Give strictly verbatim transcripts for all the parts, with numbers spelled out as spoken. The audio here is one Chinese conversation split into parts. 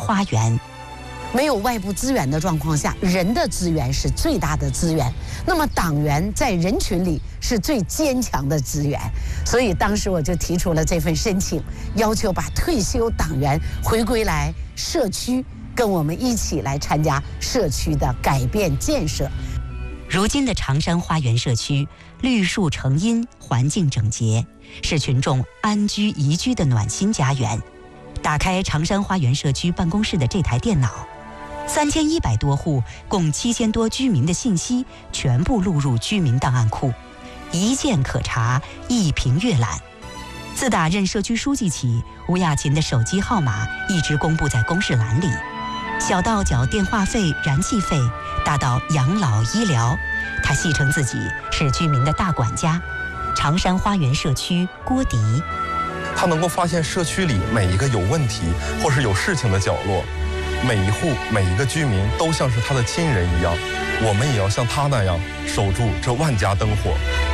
花园。 没有外部资源的状况下，人的资源是最大的资源。那么党员在人群里是最坚强的资源，所以当时我就提出了这份申请，要求把退休党员回归来社区，跟我们一起来参加社区的改变建设。 如今的长山花园社区绿树成荫，环境整洁，是群众安居宜居的暖心家园。打开长山花园社区办公室的这台电脑，三千一百多户共七千多居民的信息全部录入居民档案库，一键可查，一屏阅览。自打任社区书记起，吴亚琴的手机号码一直公布在公示栏里，小到缴电话费、燃气费，大到养老医疗，他戏称自己是居民的大管家。长山花园社区郭迪， 他能够发现社区里每一个有问题或是有事情的角落，每一户每一个居民都像是他的亲人一样，我们也要像他那样守住这万家灯火。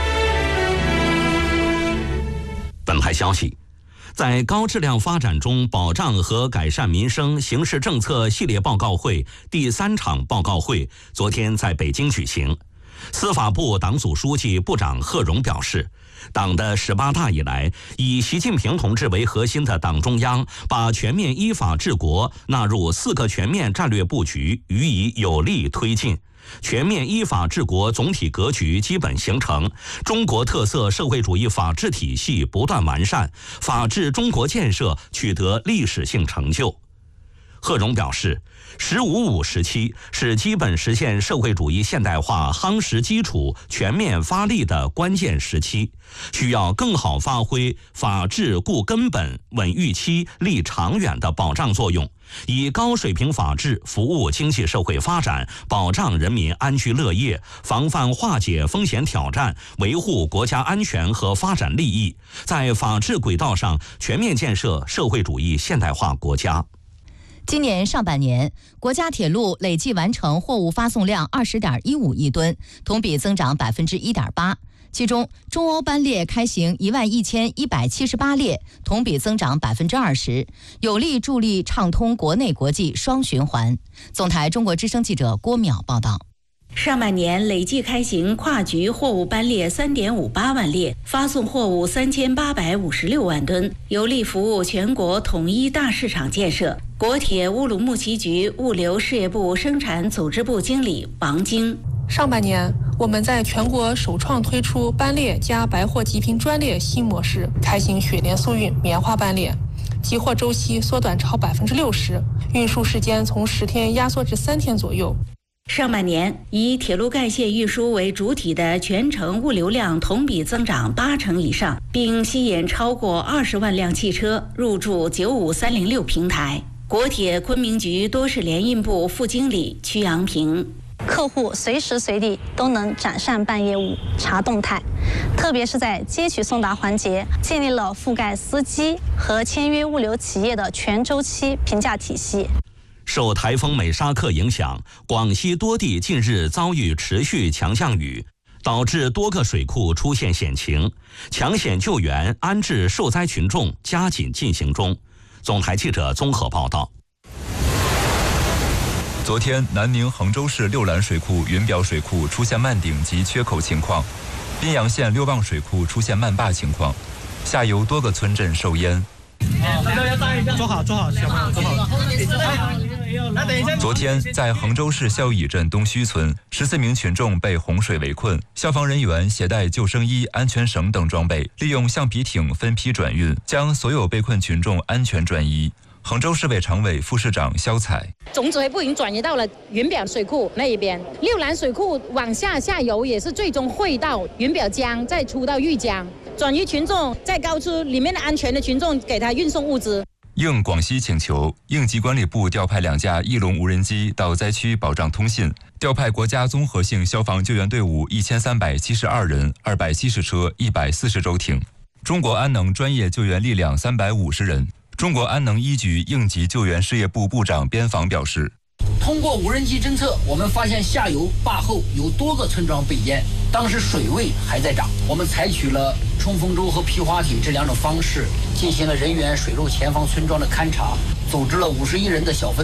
本台消息，在高质量发展中保障和改善民生形势政策系列报告会第三场报告会昨天在北京举行。司法部党组书记、部长贺荣表示，党的十八大以来，以习近平同志为核心的党中央把全面依法治国纳入四个全面战略布局，予以有力推进。全面依法治国总体格局基本形成，中国特色社会主义法治体系不断完善，法治中国建设取得历史性成就。贺荣表示，十五五时期是基本实现社会主义现代化夯实基础、全面发力的关键时期，需要更好发挥法治固根本、稳预期、立长远的保障作用，以高水平法治服务经济社会发展，保障人民安居乐业，防范化解风险挑战，维护国家安全和发展利益，在法治轨道上全面建设社会主义现代化国家。 今年上半年，国家铁路累计完成货物发送量二十点一五亿吨，同比增长百分之一点八。其中，中欧班列开行一万一千一百七十八列，同比增长百分之二十，有力助力畅通国内国际双循环。总台中国之声记者郭淼报道。 上半年累计开行跨局货物班列三点五八万列，发送货物三千八百五十六万吨，有力服务全国统一大市场建设。国铁乌鲁木齐局物流事业部生产组织部经理王晶： 上半年，我们在全国首创推出班列加白货极品专列新模式，开行雪莲速运棉花班列，集货周期缩短超百分之六十，运输时间从十天压缩至三天左右。 上半年，以铁路干线运输为主体的全程物流量同比增长八成以上，并吸引超过二十万辆汽车入驻九五三零六平台。国铁昆明局多式联运部副经理曲阳平： 客户随时随地都能展善办业务、查动态，特别是在接取送达环节，建立了覆盖司机和签约物流企业的全周期评价体系。 受台风美沙克影响，广西多地近日遭遇持续强降雨，导致多个水库出现险情，抢险救援、安置受灾群众加紧进行中。总台记者综合报道。 昨天，南宁衡州市六兰水库云表水库出现漫顶及缺口情况，宾阳县六旺水库出现漫坝情况，下游多个村镇受淹。 坐好，坐好，小朋友坐好。 昨天，在衡州市孝义镇东圩村，十四名群众被洪水围困，消防人员携带救生衣、安全绳等装备，利用橡皮艇分批转运，将所有被困群众安全转移。衡州市委常委、副市长肖彩： 总指挥部已经转移到了云表水库那一边，六兰水库往下下游也是最终汇到云表江，再出到玉江，转移群众，再高出里面的安全的群众，给他运送物资。 应广西请求，应急管理部调派两架翼龙无人机到灾区保障通信，调派国家综合性消防救援队伍一千三百七十二人、二百七十车、一百四十舟艇，中国安能专业救援力量三百五十人。中国安能一局应急救援事业部部长边防表示， 通过无人机侦测，我们发现下游坝后有多个村庄被淹，当时水位还在涨。我们采取了冲锋舟和皮划艇这两种方式，进行了人员水陆前方村庄的勘察，组织了五十一人的小分